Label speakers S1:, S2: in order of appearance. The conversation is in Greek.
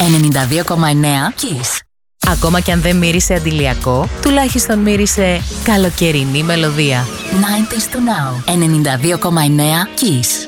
S1: 92,9 Kiss.
S2: Ακόμα κι αν δεν μύρισε αντιλιακό, τουλάχιστον μύρισε καλοκαιρινή μελωδία.
S1: 90s to now. 92,9 Kiss.